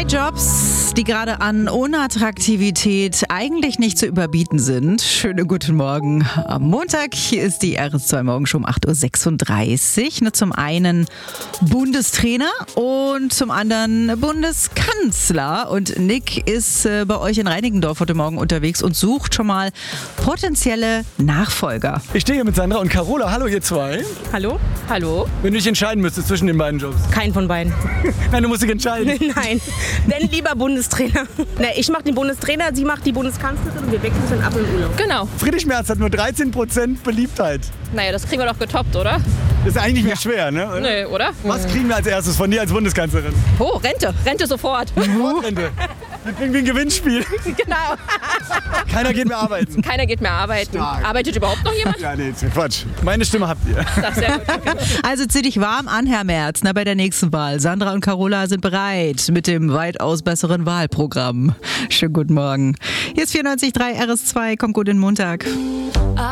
Zwei Jobs, die gerade an Unattraktivität eigentlich nicht zu überbieten sind. Schönen guten Morgen am Montag. Hier ist die RS2 Morgenshow um 8.36 Uhr. Zum einen Bundestrainer und zum anderen Bundeskanzler. Und Nick ist bei euch in Reinickendorf heute Morgen unterwegs und sucht schon mal potenzielle Nachfolger. Ich stehe hier mit Sandra und Carola. Hallo ihr zwei. Hallo? Hallo? Wenn du dich entscheiden müsstest zwischen den beiden Jobs. Keinen von beiden. Nein, du musst dich entscheiden. Nein, denn lieber Bundestrainer. Na, ich mache den Bundestrainer, sie macht die Bundeskanzlerin und wir wechseln dann ab im Urlaub. Genau. Friedrich Merz hat nur 13% Beliebtheit. Naja, das kriegen wir doch getoppt, oder? Das ist eigentlich nicht schwer, ne? Oder? Nee, oder? Was kriegen wir als erstes von dir als Bundeskanzlerin? Oh, Rente. Rente sofort. Rente. Wir kriegen wie ein Gewinnspiel. Genau. Keiner geht mehr arbeiten. Keiner geht mehr arbeiten. Stark. Arbeitet überhaupt noch jemand? Ja, nee, ist Quatsch. Meine Stimme habt ihr. Das ist sehr gut. Also zieh dich warm an, Herr Merz, bei der nächsten Wahl. Sandra und Carola sind bereit mit dem weitaus besseren Wahlprogramm. Schönen guten Morgen. Hier ist 94.3 RS2. Kommt gut in den Montag.